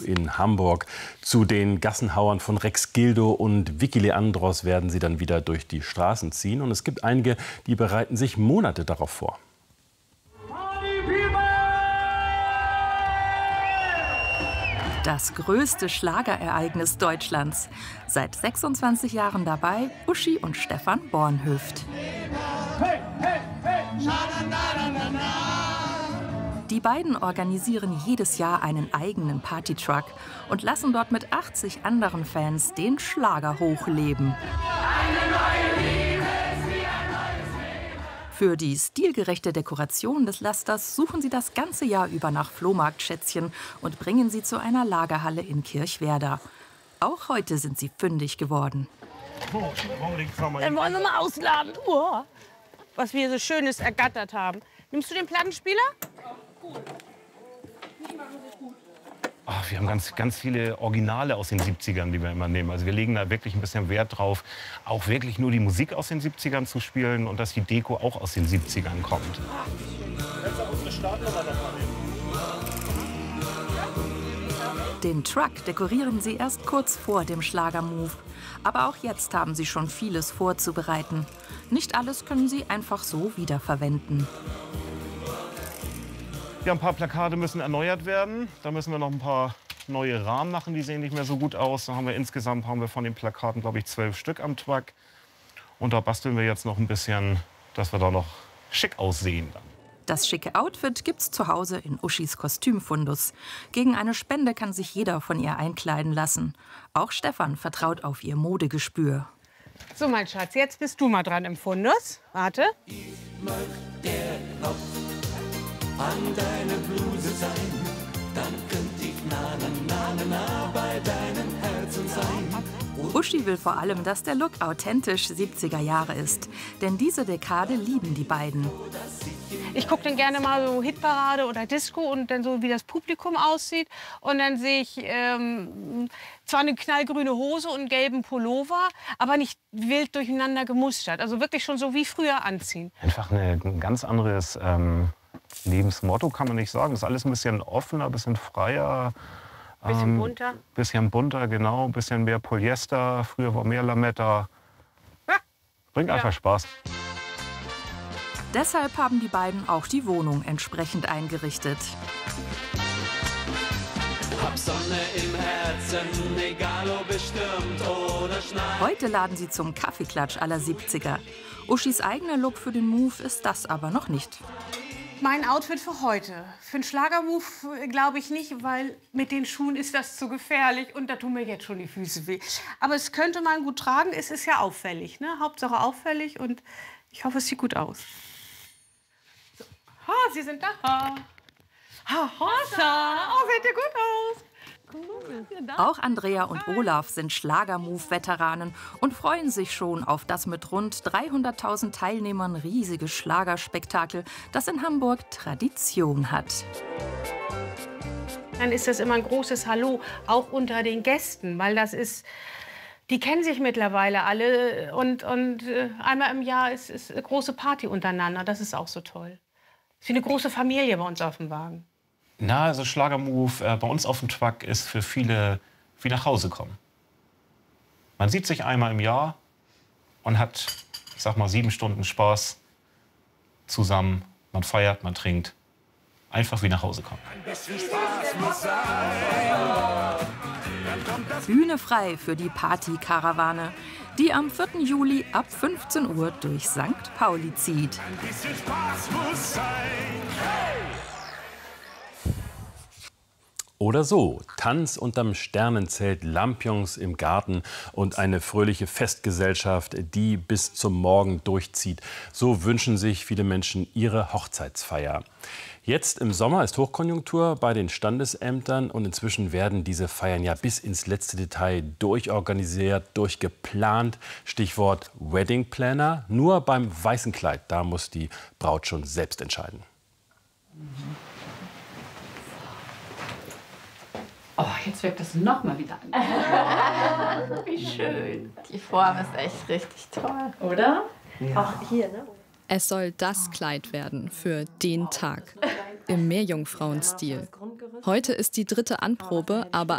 in Hamburg. Zu den Gassenhauern von Rex Gildo und Vicky Leandros werden sie dann wieder durch die Straßen ziehen. Und es gibt einige, die bereiten sich Monate darauf vor. Das größte Schlagerereignis Deutschlands. Seit 26 Jahren dabei Uschi und Stefan Bornhöft. Die beiden organisieren jedes Jahr einen eigenen Partytruck und lassen dort mit 80 anderen Fans den Schlager hochleben. Für die stilgerechte Dekoration des Lasters suchen sie das ganze Jahr über nach Flohmarktschätzchen und bringen sie zu einer Lagerhalle in Kirchwerder. Auch heute sind sie fündig geworden. Dann wollen wir mal ausladen, was wir so Schönes ergattert haben. Nimmst du den Plattenspieler? Ach, wir haben ganz viele Originale aus den 70ern, die wir immer nehmen. Also wir legen da wirklich ein bisschen Wert drauf, auch wirklich nur die Musik aus den 70ern zu spielen und dass die Deko auch aus den 70ern kommt. Den Truck dekorieren sie erst kurz vor dem Schlagermove. Aber auch jetzt haben sie schon vieles vorzubereiten. Nicht alles können sie einfach so wiederverwenden. Ja, ein paar Plakate müssen erneuert werden. Da müssen wir noch ein paar neue Rahmen machen, die sehen nicht mehr so gut aus. Da haben wir insgesamt von den Plakaten, glaube ich, 12 Stück am Truck. Und da basteln wir jetzt noch ein bisschen, dass wir da noch schick aussehen. Das schicke Outfit gibt's zu Hause in Uschis Kostümfundus. Gegen eine Spende kann sich jeder von ihr einkleiden lassen. Auch Stefan vertraut auf ihr Modegespür. So, mein Schatz, jetzt bist du mal dran im Fundus. Warte. An deine Bluse sein, dann könnte ich na bei deinem Herzen sein. Uschi will vor allem, dass der Look authentisch 70er Jahre ist. Denn diese Dekade lieben die beiden. Ich gucke dann gerne mal so Hitparade oder Disco und dann so, wie das Publikum aussieht. Und dann sehe ich zwar eine knallgrüne Hose und einen gelben Pullover, aber nicht wild durcheinander gemustert. Also wirklich schon so wie früher anziehen. Einfach ein ganz anderes Lebensmotto kann man nicht sagen. Das ist alles ein bisschen offener, ein bisschen freier. Bisschen bunter. Bisschen bunter, genau. Ein bisschen mehr Polyester. Früher war mehr Lametta. Bringt einfach Spaß. Deshalb haben die beiden auch die Wohnung entsprechend eingerichtet. Hab Sonne im Herzen, egal ob es stürmt oder schneit. Heute laden sie zum Kaffeeklatsch aller 70er. Uschis eigener Look für den Move ist das aber noch nicht. Mein Outfit für heute. Für einen Schlagermove glaube ich nicht, weil mit den Schuhen ist das zu gefährlich und da tun mir jetzt schon die Füße weh. Aber es könnte man gut tragen, es ist ja auffällig, ne? Hauptsache auffällig und ich hoffe, es sieht gut aus. So. Ha, Sie sind da. Ha, Hossa. Oh, seht ihr gut aus. Auch Andrea und Olaf sind Schlagermove-Veteranen und freuen sich schon auf das mit rund 300.000 Teilnehmern riesige Schlagerspektakel, das in Hamburg Tradition hat. Dann ist das immer ein großes Hallo, auch unter den Gästen, weil das ist, die kennen sich mittlerweile alle und einmal im Jahr ist eine große Party untereinander, das ist auch so toll. Es ist wie eine große Familie bei uns auf dem Wagen. Na, also Schlagermove bei uns auf dem Truck ist für viele wie nach Hause kommen. Man sieht sich einmal im Jahr und hat, ich sag mal, 7 Stunden Spaß zusammen. Man feiert, man trinkt. Einfach wie nach Hause kommen. Ein bisschen Spaß muss sein. Bühne frei für die Partykarawane, die am 4. Juli ab 15 Uhr durch St. Pauli zieht. Ein bisschen Spaß muss sein. Oder so, Tanz unterm Sternenzelt, Lampions im Garten und eine fröhliche Festgesellschaft, die bis zum Morgen durchzieht. So wünschen sich viele Menschen ihre Hochzeitsfeier. Jetzt im Sommer ist Hochkonjunktur bei den Standesämtern und inzwischen werden diese Feiern ja bis ins letzte Detail durchorganisiert, durchgeplant. Stichwort Wedding Planner. Nur beim weißen Kleid, da muss die Braut schon selbst entscheiden. Oh, jetzt wirkt das noch mal wieder an. Wie schön. Die Form ist echt richtig toll, oder? Ja. Auch hier, ne? Es soll das Kleid werden für den Tag. Im Meerjungfrauenstil. Heute ist die 3. Anprobe, aber